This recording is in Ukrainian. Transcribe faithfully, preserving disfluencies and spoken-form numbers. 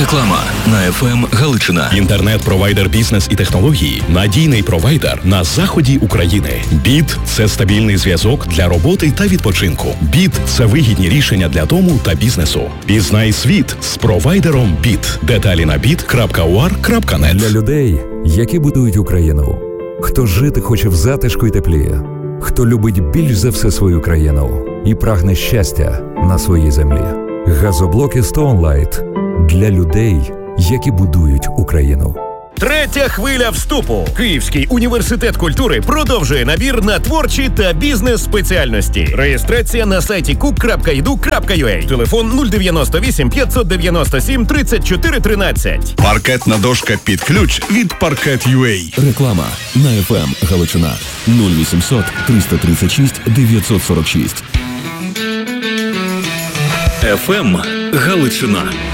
Реклама на еф ем Галичина. Інтернет-провайдер бізнес і технології. Надійний провайдер на заході України. Біт – це стабільний зв'язок для роботи та відпочинку. Біт – це вигідні рішення для дому та бізнесу. Пізнай світ з провайдером Біт. Деталі на біт крапка у ар крапка нет. Для людей, які будують Україну. Хто жити хоче в затишку й теплі. Хто любить більш за все свою країну і прагне щастя на своїй землі. Газоблоки Stoneline для людей, які будують Україну. Третя хвиля вступу. Київський університет культури продовжує набір на творчі та бізнес-спеціальності. Реєстрація на сайті кук крапка і ду крапка ю а. Телефон нуль дев'яносто вісім п'ятсот дев'яносто сім тридцять чотири тринадцять. Паркетна дошка під ключ від Паркет точка ю а. Реклама на еф ем Галичина. нуль вісімсот триста тридцять шість дев'ятсот сорок шість. еф ем Галичина.